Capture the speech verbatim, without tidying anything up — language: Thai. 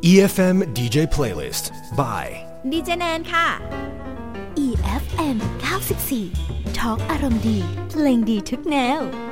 อี เอฟ เอ็ม ดี เจ Playlist by ดี เจ แนนค่ะอี เอฟ เอ็ม เก้าสิบสี่ ทอล์กอารมณ์ดีเพลงดีทุกแนว